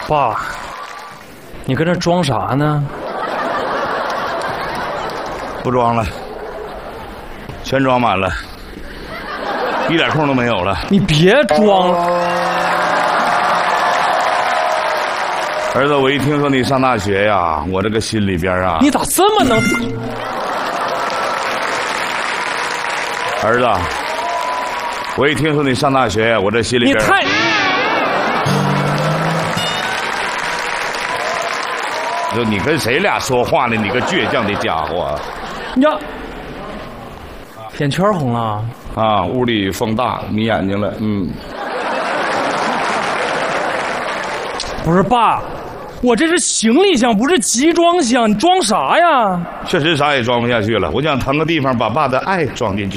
爸，你跟这装啥呢？ 不装了，全装满了，一点空都没有了。 你别装了。 儿子，我一听说你上大学呀，我这个心里边啊， 你咋这么能？ 儿子，我一听说你上大学，我这心里边你太…… 就你跟谁俩说话呢？你个倔强的家伙！ 呀，眼圈红了啊！屋里风大，迷眼睛了。 不是爸，我这是行李箱，不是集装箱，你装啥呀？ 确实啥也装不下去了，我想腾个地方把爸的爱装进去。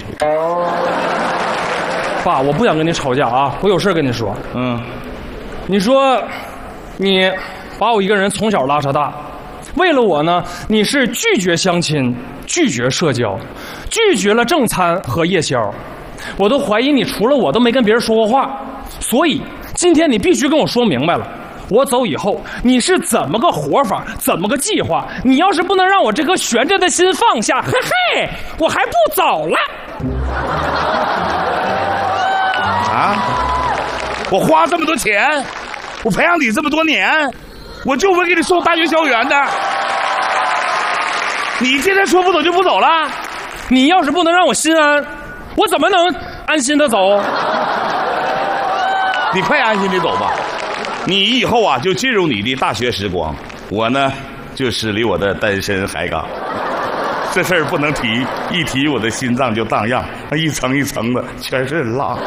爸，我不想跟你吵架啊，我有事跟你说。你说，你把我一个人从小拉扯大，为了我呢，你是拒绝相亲，拒绝社交，拒绝了正餐和夜宵，我都怀疑你除了我都没跟别人说过话，所以今天你必须跟我说明白了。我走以后，你是怎么个活法，怎么个计划？你要是不能让我这颗悬着的心放下，嘿嘿，我还不走了。 啊！我花这么多钱，我培养你这么多年，我就为给你送大学校园的。你现在说不走就不走了？ 你要是不能让我心安，我怎么能安心的走？ 你快安心的走吧。你以后啊就进入你的大学时光，我呢就驶离我的单身海港。这事儿不能提，一提我的心脏就荡漾，一层一层的全是浪。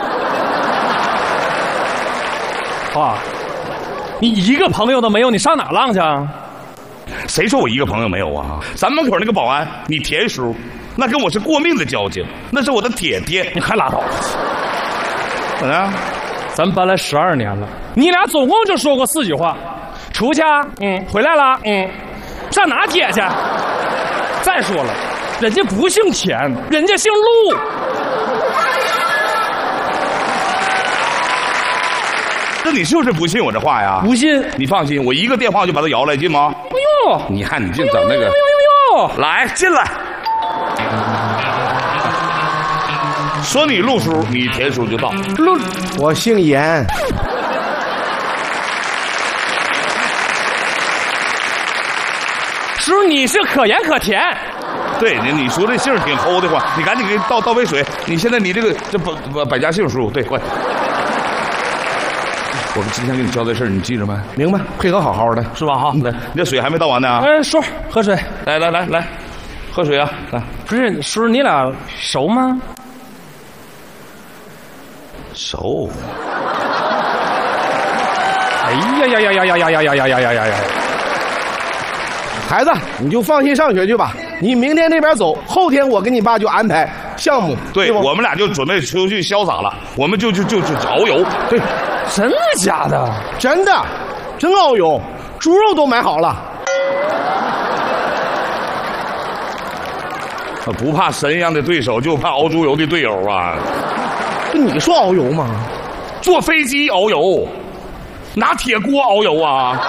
爸，你一个朋友都没有，你上哪浪去啊？ 谁说我一个朋友没有啊？咱门口那个保安，你田叔，那跟我是过命的交情，那是我的铁爹。 你快拉倒吧！ 怎么样？ 咱们搬来12年了，你俩总共就说过4句话：出去啊，回来了，上哪铁去？再说了，人家不姓田，人家姓陆。 这你是不是不信我这话呀？ 不信？ 你放心，我一个电话就把他摇来，信吗？ 哎呦！ 你看你净整那个，来进来。说你陆叔，你田叔就到。 陆， 我姓严。 叔，你是可盐可甜。 对，你说这姓挺齁的慌，你赶紧给倒杯水。你现在你这个百家姓叔，对，快。我今天给你交代事儿，你记着没？ 明白，配合好好的， 是吧？哈， 来，你这水还没倒完呢啊！ 叔，喝水。 来，喝水啊！来， 不是叔，你俩熟吗？ 熟。 哎呀！ 孩子，你就放心上学去吧。你明天那边走，后天我跟你爸就安排项目。 对，我们俩就准备出去潇洒了，我们就遨游。 对， 真的假的？ 真的，真遨游，猪肉都买好了。 不怕神一样的对手，就怕熬猪油的队友啊！ 你说遨游吗？ 坐飞机遨游，拿铁锅遨游啊！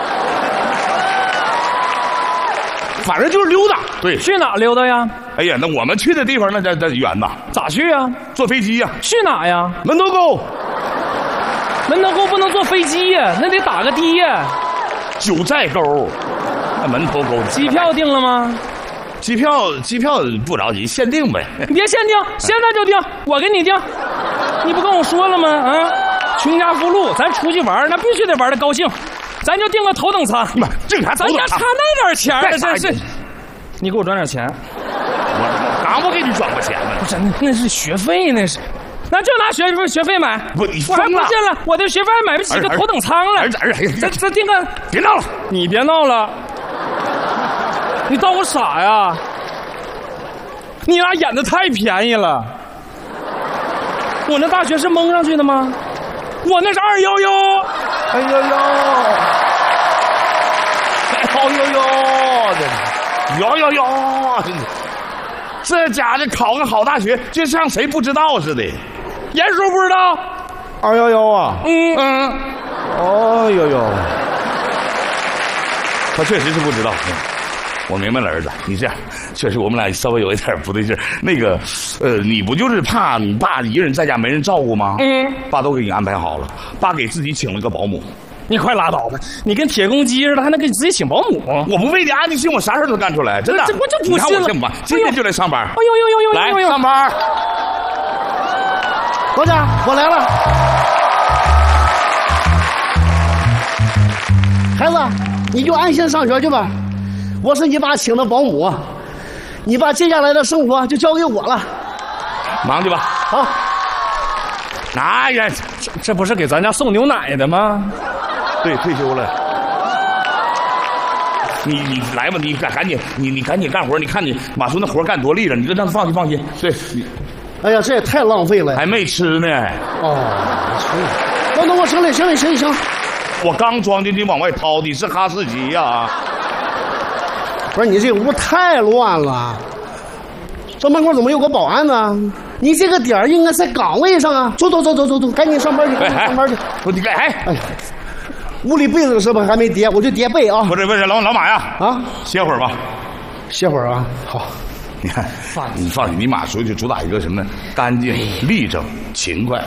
反正就是溜达。 对， 去哪溜达呀？ 哎呀，那我们去的地方那远呐。 咋去呀？ 坐飞机呀。 去哪呀？ 门头沟。 门头沟不能坐飞机呀，那得打个的呀。 九寨沟，那门头沟。 机票定了吗？ 机票不着急，限定呗。 你别限定，现在就定，我给你定。你不跟我说了吗？啊，穷家富路，咱出去玩那必须得玩的高兴，咱就定个头等舱。 这啥头等舱？ 咱家差那点钱儿，真是。你给我转点钱。 我哪不给你转过钱呢？ 不是，那是学费，那是。那就拿学费买。 不，你我还不信了，我的学费还买不起个头等舱了。再定个。 别闹了， 你别闹了。你当我傻呀？你俩演的太便宜了。我那大学是蒙上去的吗？我那是211。 哎呦呦！ 这家伙考个好大学，就像谁不知道似的。 严叔不知道。 211啊。 嗯。 哦呦呦。 他确实是不知道。我明白了，儿子，你这样确实我们俩稍微有一点不对劲。那个，你不就是怕你爸一个人在家没人照顾吗？爸都给你安排好了，爸给自己请了个保姆。 你快拉倒吧！你跟铁公鸡似的，还能给你自己请保姆？ 我不为你安定心，我啥事都干出来，真的。 这我就不信了。 你看我今天就来上班。 哎呦， 来上班。 老贾，我来了。孩子，你就安心上学去吧。我是你爸请的保姆，你爸接下来的生活就交给我了。 忙去吧。 好。 哎呀， 这不是给咱家送牛奶的吗？ 对，退休了。你来吧，你赶紧，你赶紧干活。你看你马叔那活干多利了，你就让他放心。对， 哎呀，这也太浪费了， 还没吃呢。 哦，那我行了。 我刚装进去往外掏，你是哈士奇呀？ 不是，你这屋太乱了，这门口怎么有个保安呢？你这个点儿应该在岗位上啊！走，赶紧上班去，上班去。 不，你哎呀， 屋里被子是不是还没叠？我就叠被啊。 不是老马呀， 啊， 歇会儿吧。 歇会儿啊，好。 你看，你放心，你马叔就主打一个什么干净、立正、勤快。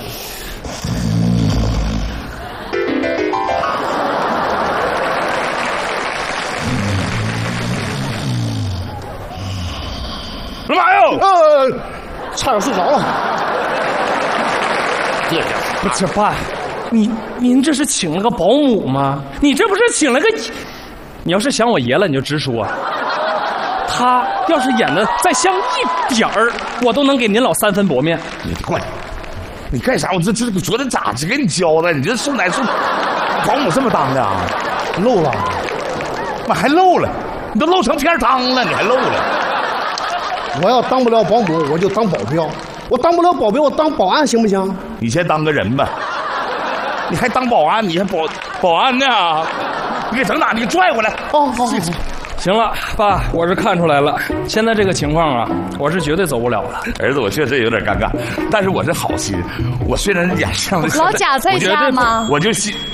老马哟， 差点睡着了。 不是爸，您这是请了个保姆吗？你这不是请了个？你要是想我爷了，你就直说。他要是演的再像一点儿，我都能给您老3分薄面。 你快，你干啥？我这昨天咋给你教的？你这送奶送保姆这么当的啊？ 漏了， 妈还漏了？你都漏成片汤了，你还漏了？ 我要当不了保姆，我就当保镖；我当不了保镖，我当保安行不行？ 你先当个人吧，你还当保安？你还保安呢？你给整哪？你给拽过来。 好。 行了，爸，我是看出来了，现在这个情况啊，我是绝对走不了了。 儿子，我确实有点尴尬，但是我是好心。我虽然演像老贾在家吗？ 我就心